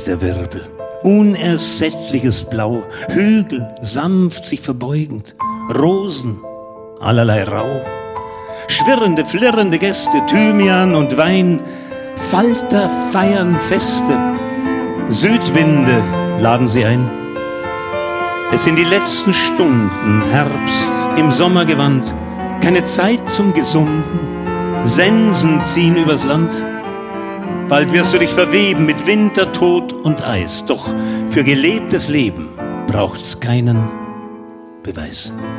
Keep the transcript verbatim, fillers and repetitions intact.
der Wirbel, unersättliches Blau, Hügel sanft sich verbeugend, Rosen, allerlei Rau, schwirrende, flirrende Gäste, Thymian und Wein, Falter feiern Feste, Südwinde laden sie ein. Es sind die letzten Stunden, Herbst im Sommergewand, keine Zeit zum Gesunden, Sensen ziehen übers Land. Bald wirst du dich verweben mit Winter, Tod und Eis, doch für gelebtes Leben braucht's keinen Beweis.